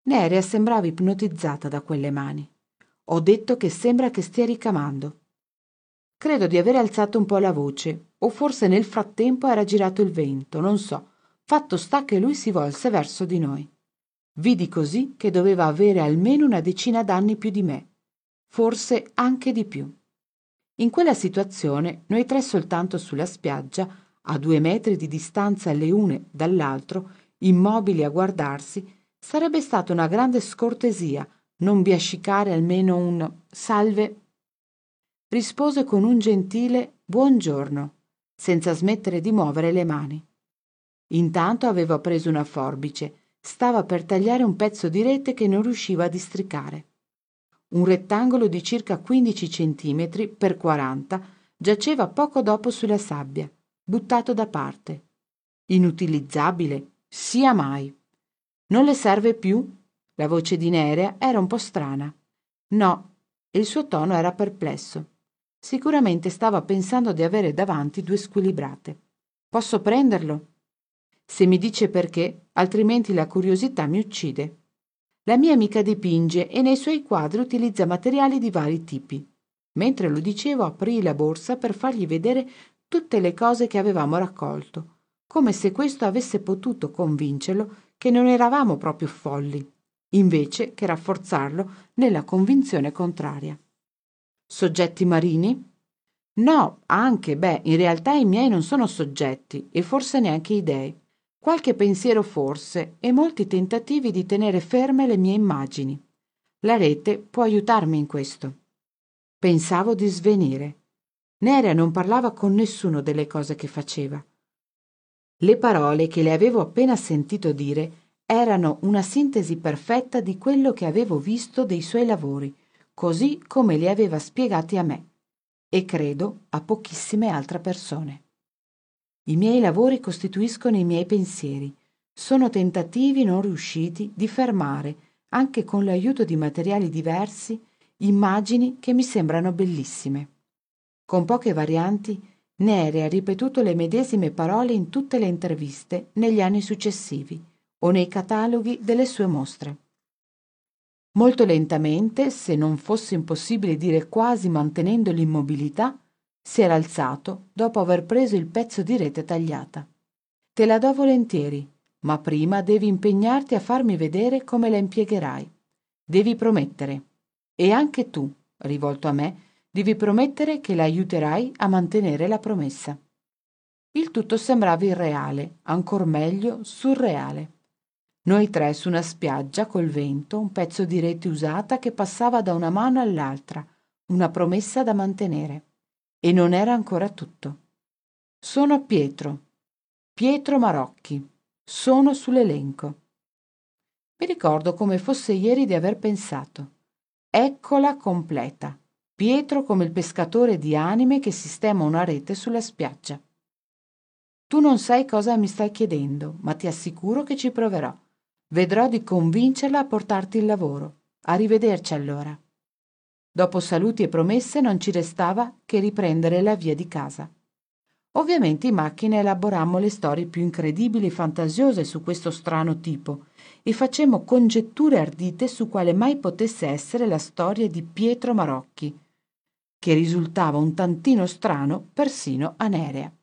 Nerea sembrava ipnotizzata da quelle mani. Ho detto che sembra che stia ricamando. Credo di aver alzato un po' la voce, o forse nel frattempo era girato il vento, non so. Fatto sta che lui si volse verso di noi. Vidi così che doveva avere almeno una decina d'anni più di me, forse anche di più. In quella situazione, noi tre soltanto sulla spiaggia, a 2 metri di distanza le une dall'altro, immobili a guardarsi, sarebbe stata una grande scortesia non biascicare almeno un salve. Rispose con un gentile buongiorno, senza smettere di muovere le mani. Intanto aveva preso una forbice, stava per tagliare un pezzo di rete che non riusciva a districare. Un rettangolo di circa 15 centimetri per 40 giaceva poco dopo sulla sabbia, buttato da parte. Inutilizzabile, sia mai. Non le serve più? La voce di Nerea era un po' strana. No, e il suo tono era perplesso. Sicuramente stava pensando di avere davanti due squilibrate. Posso prenderlo? Se mi dice perché, altrimenti la curiosità mi uccide. La mia amica dipinge e nei suoi quadri utilizza materiali di vari tipi. Mentre lo dicevo, aprii la borsa per fargli vedere tutte le cose che avevamo raccolto, come se questo avesse potuto convincerlo che non eravamo proprio folli, invece che rafforzarlo nella convinzione contraria. Soggetti marini? No, anche, in realtà i miei non sono soggetti e forse neanche idee. Qualche pensiero forse e molti tentativi di tenere ferme le mie immagini. La rete può aiutarmi in questo. Pensavo di svenire. Nerea non parlava con nessuno delle cose che faceva. Le parole che le avevo appena sentito dire erano una sintesi perfetta di quello che avevo visto dei suoi lavori, così come li aveva spiegati a me, e credo a pochissime altre persone. I miei lavori costituiscono i miei pensieri. Sono tentativi non riusciti di fermare, anche con l'aiuto di materiali diversi, immagini che mi sembrano bellissime. Con poche varianti, Nere ha ripetuto le medesime parole in tutte le interviste negli anni successivi o nei cataloghi delle sue mostre. Molto lentamente, se non fosse impossibile dire quasi mantenendo l'immobilità, si era alzato dopo aver preso il pezzo di rete tagliata. Te la do volentieri, ma prima devi impegnarti a farmi vedere come la impiegherai. Devi promettere. E anche tu, rivolto a me, devi promettere che la aiuterai a mantenere la promessa. Il tutto sembrava irreale, ancor meglio surreale. Noi tre su una spiaggia col vento, un pezzo di rete usata che passava da una mano all'altra, una promessa da mantenere. E non era ancora tutto. Sono Pietro Marocchi. Sono sull'elenco. Mi ricordo come fosse ieri di aver pensato. Eccola completa. Pietro come il pescatore di anime che sistema una rete sulla spiaggia. Tu non sai cosa mi stai chiedendo, ma ti assicuro che ci proverò. Vedrò di convincerla a portarti il lavoro. Arrivederci allora. Dopo saluti e promesse non ci restava che riprendere la via di casa. Ovviamente in macchina elaborammo le storie più incredibili e fantasiose su questo strano tipo e facemmo congetture ardite su quale mai potesse essere la storia di Pietro Marocchi, che risultava un tantino strano persino a Nerea.